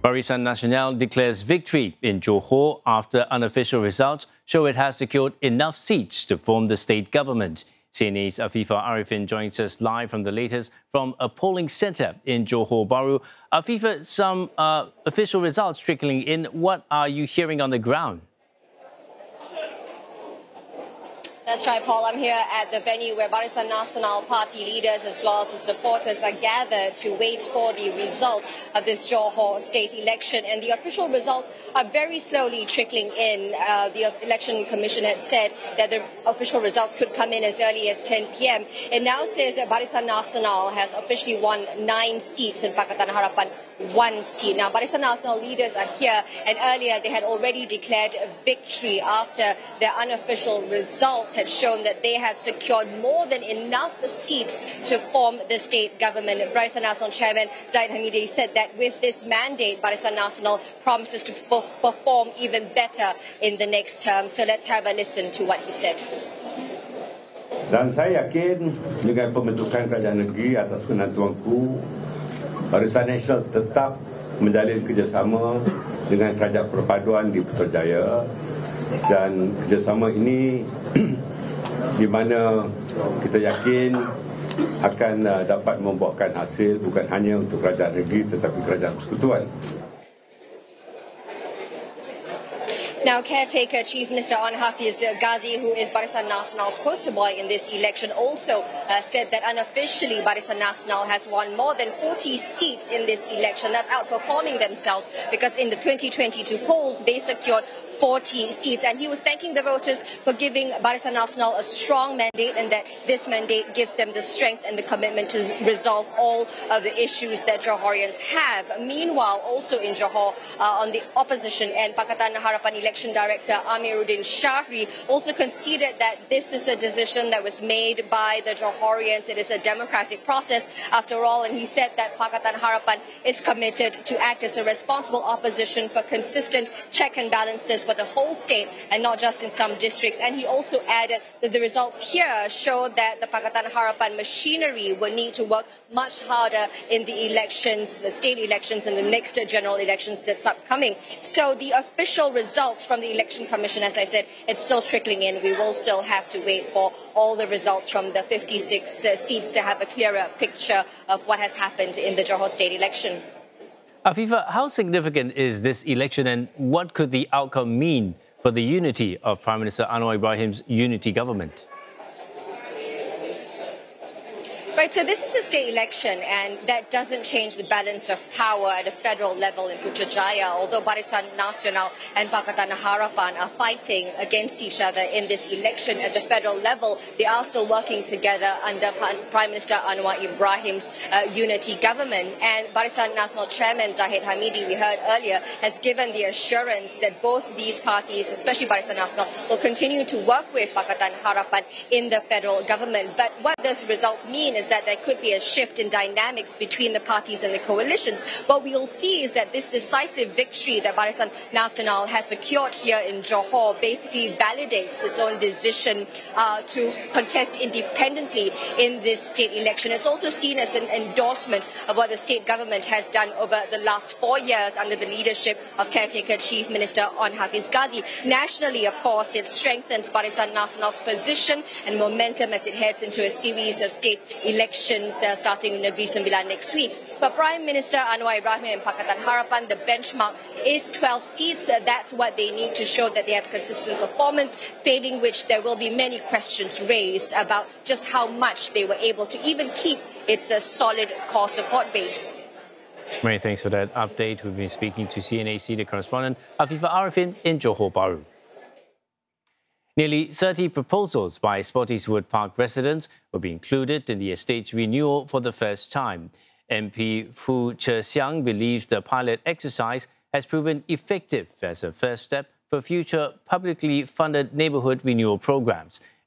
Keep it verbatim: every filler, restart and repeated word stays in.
Barisan Nasional declares victory in Johor after unofficial results show it has secured enough seats to form the state government. C N A's Afifah Arifin joins us live from the latest from a polling centre in Johor Bahru. Afifah, some uh, official results trickling in. What are you hearing on the ground? That's right, Paul. I'm here at the venue where Barisan Nasional party leaders as well as the supporters are gathered to wait for the results of this Johor state election. And the official results are very slowly trickling in. Uh, the Election Commission had said that the official results could come in as early as ten p m It now says that Barisan Nasional has officially won nine seats and Pakatan Harapan one seat. Now, Barisan Nasional leaders are here, and earlier they had already declared victory after their unofficial results had shown that they had secured more than enough seats to form the state government. Barisan Nasional Chairman Zahid Hamidi said that with this mandate, Barisan Nasional promises to perform even better in the next term. So let's have a listen to what he said. Dan saya yakin dengan pembentukan kerajaan negeri atas penentuanku, Barisan Nasional tetap menjalin kerjasama dengan Kerajaan Perpaduan di Putrajaya, dan kerjasama ini di mana kita yakin akan uh, dapat membuahkan hasil bukan hanya untuk kerajaan negeri tetapi kerajaan persekutuan. Now, caretaker Chief Minister An Hafiz Ghazi, who is Barisan Nasional's poster boy in this election, also uh, said that unofficially Barisan Nasional has won more than forty seats in this election. That's outperforming themselves because in the twenty twenty-two polls, they secured forty seats. And he was thanking the voters for giving Barisan Nasional a strong mandate, and that this mandate gives them the strength and the commitment to resolve all of the issues that Johorians have. Meanwhile, also in Johor, uh, on the opposition end, Pakatan Harapan election Election Director Amiruddin Shahri also conceded that this is a decision that was made by the Johorians. It is a democratic process after all, and he said that Pakatan Harapan is committed to act as a responsible opposition for consistent check and balances for the whole state and not just in some districts. And he also added that the results here show that the Pakatan Harapan machinery will need to work much harder in the elections, the state elections and the next general elections that's upcoming. So the official results from the Election Commission, as I said, it's still trickling in. We will still have to wait for all the results from the fifty-six uh, seats to have a clearer picture of what has happened in the Johor state election. Afifah, how significant is this election and what could the outcome mean for the unity of Prime Minister Anwar Ibrahim's unity government? Right, so this is a state election, and that doesn't change the balance of power at a federal level in Putrajaya. Although Barisan Nasional and Pakatan Harapan are fighting against each other in this election at the federal level, they are still working together under Prime Minister Anwar Ibrahim's uh, unity government. And Barisan Nasional Chairman Zahid Hamidi, we heard earlier, has given the assurance that both these parties, especially Barisan Nasional, will continue to work with Pakatan Harapan in the federal government. But what those results mean is that there could be a shift in dynamics between the parties and the coalitions. What we'll see is that this decisive victory that Barisan Nasional has secured here in Johor basically validates its own decision uh, to contest independently in this state election. It's also seen as an endorsement of what the state government has done over the last four years under the leadership of caretaker Chief Minister An Hafiz Ghazi. Nationally, of course, it strengthens Barisan Nasional's position and momentum as it heads into a series of state elections elections uh, starting in Negeri Sembilan next week. For Prime Minister Anwar Ibrahim and Pakatan Harapan, the benchmark is twelve seats. Uh, that's what they need to show that they have consistent performance, failing which there will be many questions raised about just how much they were able to even keep its uh, solid core support base. Many thanks for that update. We've been speaking to C N A senior correspondent Afifah Arifin in Johor Bahru. Nearly thirty proposals by Spottiswoode Park residents will be included in the estate's renewal for the first time. M P Fu Che-siang believes the pilot exercise has proven effective as a first step for future publicly funded neighbourhood renewal programmes.